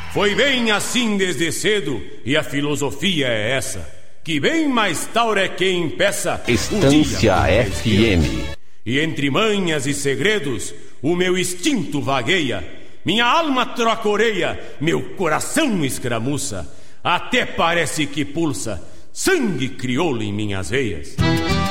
Foi bem assim desde cedo, e a filosofia é essa, que bem mais taura é quem peça Estância FM. E entre manhas e segredos, o meu instinto vagueia, minha alma troca orelha, meu coração escramuça, até parece que pulsa sangue crioulo em minhas veias.